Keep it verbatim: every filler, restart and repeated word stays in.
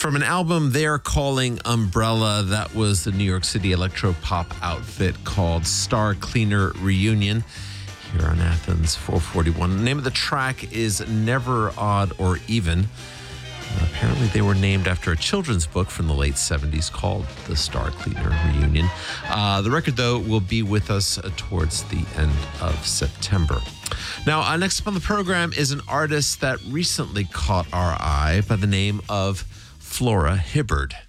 From an album they're calling Umbrella, that was the New York City electro-pop outfit called Star Cleaner Reunion here on Athens four forty-one. The name of the track is Never Odd or Even. Uh, apparently they were named after a children's book from the late seventies called The Star Cleaner Reunion. Uh, the record, though, will be with us uh, towards the end of September. Now, uh, next up on the program is an artist that recently caught our eye by the name of Flora Hibbard.